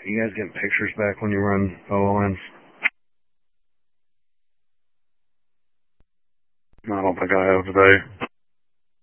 You guys getting pictures back when you run O-lines? I don't think I have today.